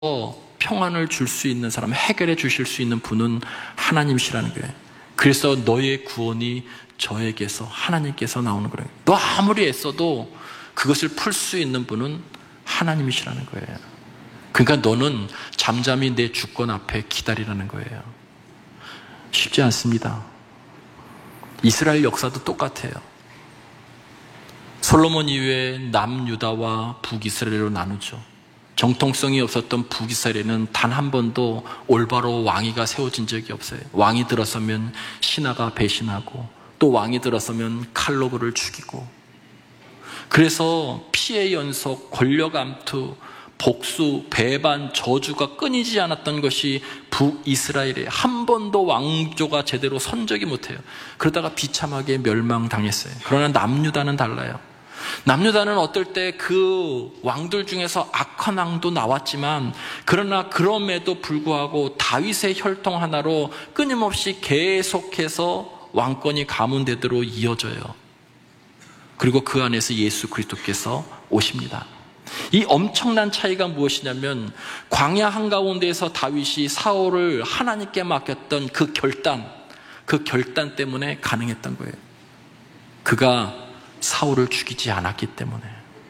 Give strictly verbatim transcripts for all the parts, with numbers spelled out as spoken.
평안을 줄 수 있는 사람, 해결해 주실 수 있는 분은 하나님이시라는 거예요. 그래서 너의 구원이 저에게서, 하나님께서 나오는 거예요. 너 아무리 애써도 그것을 풀 수 있는 분은 하나님이시라는 거예요. 그러니까 너는 잠잠히 내 주권 앞에 기다리라는 거예요. 쉽지 않습니다. 이스라엘 역사도 똑같아요. 솔로몬 이후에 남유다와 북이스라엘로 나누죠. 정통성이 없었던 북이스라엘에는 단 한 번도 올바로 왕위가 세워진 적이 없어요. 왕이 들어서면 신하가 배신하고, 또 왕이 들어서면 칼로 그를 죽이고, 그래서 피해 연속, 권력 암투, 복수, 배반, 저주가 끊이지 않았던 것이 북이스라엘이에요. 한 번도 왕조가 제대로 선 적이 못해요. 그러다가 비참하게 멸망당했어요. 그러나 남유다는 달라요. 남유다는 어떨 때 그 왕들 중에서 악한 왕도 나왔지만, 그러나 그럼에도 불구하고 다윗의 혈통 하나로 끊임없이 계속해서 왕권이 가문대대로 이어져요. 그리고 그 안에서 예수 그리스도께서 오십니다. 이 엄청난 차이가 무엇이냐면, 광야 한가운데에서 다윗이 사울을 하나님께 맡겼던 그 결단, 그 결단 때문에 가능했던 거예요. 그가 사울을 죽이지 않았기 때문에.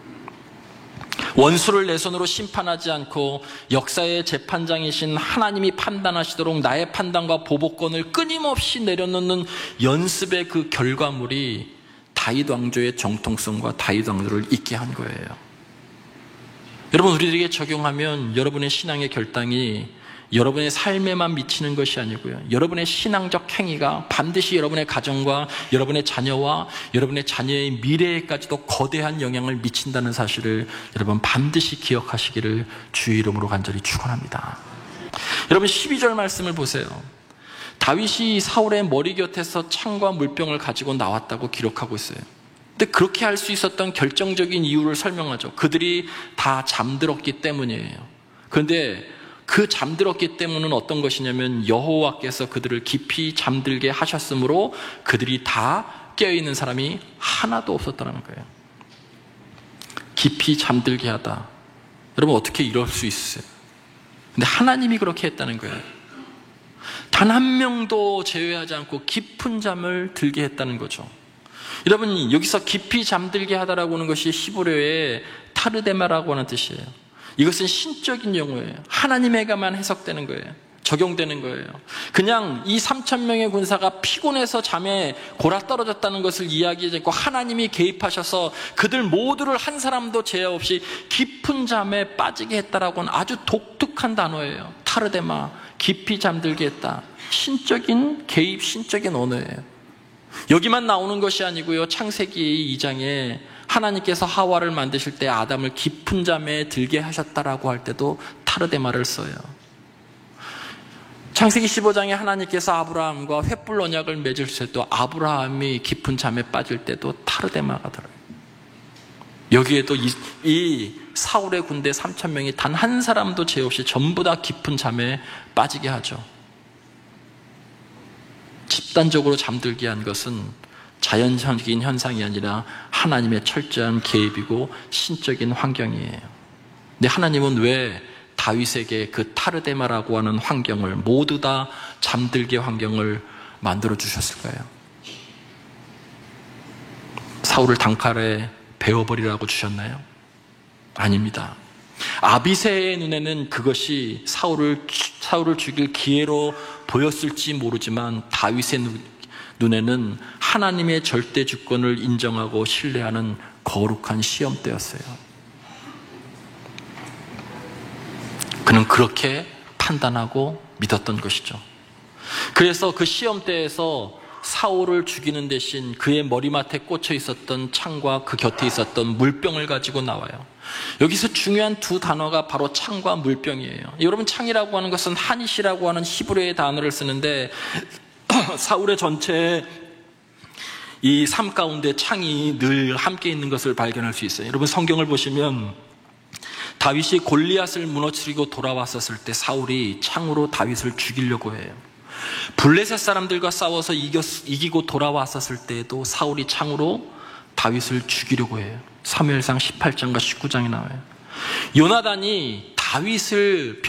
원수를 내 손으로 심판하지 않고 역사의 재판장이신 하나님이 판단하시도록 나의 판단과 보복권을 끊임없이 내려놓는 연습의 그 결과물이 다윗 왕조의 정통성과 다윗 왕조를 있게 한 거예요. 여러분, 우리들에게 적용하면 여러분의 신앙의 결단이 여러분의 삶에만 미치는 것이 아니고요, 여러분의 신앙적 행위가 반드시 여러분의 가정과 여러분의 자녀와 여러분의 자녀의 미래에까지도 거대한 영향을 미친다는 사실을 여러분 반드시 기억하시기를 주의 이름으로 간절히 축원합니다. 여러분, 십이 절 말씀을 보세요. 다윗이 사울의 머리 곁에서 창과 물병을 가지고 나왔다고 기록하고 있어요. 근데 그렇게 할 수 있었던 결정적인 이유를 설명하죠. 그들이 다 잠들었기 때문이에요. 그런데 그 잠들었기 때문은 어떤 것이냐면, 여호와께서 그들을 깊이 잠들게 하셨으므로 그들이 다 깨어있는 사람이 하나도 없었다는 거예요. 깊이 잠들게 하다. 여러분, 어떻게 이럴 수 있어요? 근데 하나님이 그렇게 했다는 거예요. 단 한 명도 제외하지 않고 깊은 잠을 들게 했다는 거죠. 여러분, 여기서 깊이 잠들게 하다라고 하는 것이 히브리어의 타르데마라고 하는 뜻이에요. 이것은 신적인 용어예요. 하나님에게만 해석되는 거예요. 적용되는 거예요. 그냥 이 삼천 명의 군사가 피곤해서 잠에 골아떨어졌다는 것을 이야기하지 않고, 하나님이 개입하셔서 그들 모두를 한 사람도 제한 없이 깊은 잠에 빠지게 했다라고 하는 아주 독특한 단어예요. 타르데마, 깊이 잠들게 했다. 신적인 개입, 신적인 언어예요. 여기만 나오는 것이 아니고요, 창세기 이 장에 하나님께서 하와를 만드실 때 아담을 깊은 잠에 들게 하셨다라고 할 때도 타르데마를 써요. 창세기 십오 장에 하나님께서 아브라함과 횃불 언약을 맺을 때도 아브라함이 깊은 잠에 빠질 때도 타르데마가 들어요. 여기에도 이, 이 사울의 군대 삼천 명이 단 한 사람도 죄 없이 전부 다 깊은 잠에 빠지게 하죠. 집단적으로 잠들게 한 것은 자연적인 현상이 아니라 하나님의 철저한 개입이고 신적인 환경이에요. 근데 하나님은 왜 다윗에게 그 타르데마라고 하는 환경을, 모두 다 잠들게 환경을 만들어 주셨을까요? 사울을 단칼에 베어버리라고 주셨나요? 아닙니다. 아비새의 눈에는 그것이 사울을, 사울을 죽일 기회로 보였을지 모르지만, 다윗의 눈, 눈에는 하나님의 절대 주권을 인정하고 신뢰하는 거룩한 시험대였어요. 그는 그렇게 판단하고 믿었던 것이죠. 그래서 그 시험대에서 사울을 죽이는 대신 그의 머리맡에 꽂혀 있었던 창과 그 곁에 있었던 물병을 가지고 나와요. 여기서 중요한 두 단어가 바로 창과 물병이에요. 여러분, 창이라고 하는 것은 하닛이라고 하는 히브리어의 단어를 쓰는데, 사울의 전체에 이 삶 가운데 창이 늘 함께 있는 것을 발견할 수 있어요. 여러분, 성경을 보시면 다윗이 골리앗을 무너뜨리고 돌아왔었을 때 사울이 창으로 다윗을 죽이려고 해요. 블레셋 사람들과 싸워서 이겼, 이기고 돌아왔었을 때에도 사울이 창으로 다윗을 죽이려고 해요. 사무엘상 십팔 장과 십구 장에 나와요. 요나단이 다윗을